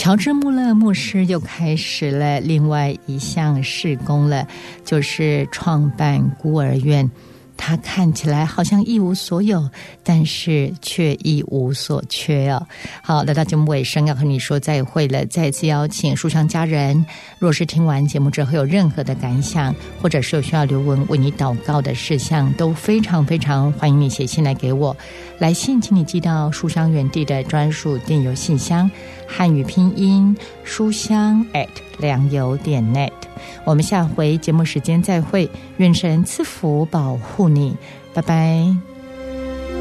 乔治·穆勒牧师又开始了另外一项事工了，就是创办孤儿院。他看起来好像一无所有，但是却一无所缺哦。好，来到节目尾声，要和你说再会了。再次邀请书香家人，若是听完节目之后有任何的感想，或者是有需要留文为你祷告的事项，都非常非常欢迎你写信来给我。来信请你寄到书香园地的专属电邮信箱，汉语拼音书香良友.net。我们下回节目时间再会，愿神赐福保护你，拜拜。